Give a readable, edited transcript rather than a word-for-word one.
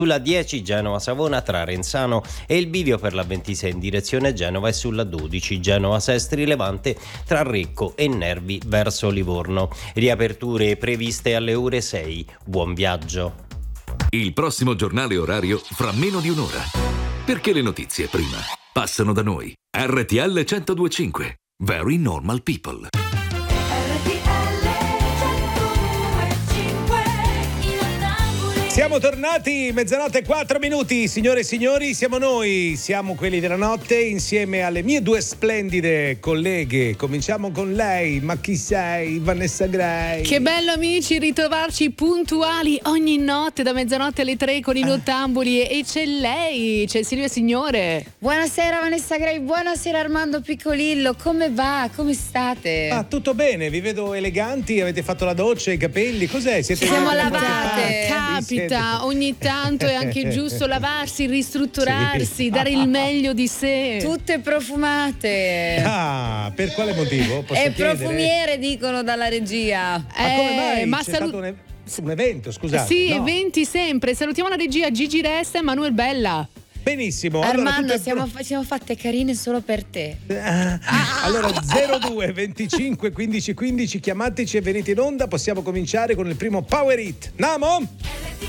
Sulla 10 Genova-Savona tra Renzano e il bivio per la 26 in direzione Genova e sulla 12 Genova-Sestri Levante tra Recco e Nervi verso Livorno. Riaperture previste alle ore 6. Buon viaggio. Il prossimo giornale orario fra meno di un'ora. Perché le notizie prima passano da noi. RTL 102.5. Very Normal People. Siamo tornati, mezzanotte e 4 minuti, signore e signori, siamo noi, siamo quelli della notte, insieme alle mie due splendide colleghe. Cominciamo con lei, ma chi sei? Vanessa Gray. Che bello amici ritrovarci puntuali ogni notte da mezzanotte alle 3 con i nottambuli e c'è lei, c'è Silvia Signore. Buonasera Vanessa Gray, buonasera Armando Piccolillo, come va? Come state? Ah, tutto bene, vi vedo eleganti, avete fatto la doccia, i capelli, cos'è? Siete Siamo lavate. Capita, ogni tanto è anche giusto lavarsi, ristrutturarsi, dare il meglio di sé. Tutte profumate. Ah, per quale motivo? Posso E chiedere? profumiere dicono dalla regia. Ma come mai? Ma C'è stato un evento, scusate. Sì, no? eventi sempre. Salutiamo la regia Gigi Resta e Manuel Bella. Benissimo. Armando, allora, siamo fatte carine solo per te. Allora 02 25 15 15 chiamateci e venite in onda. Possiamo cominciare con il primo Power Hit. Namo?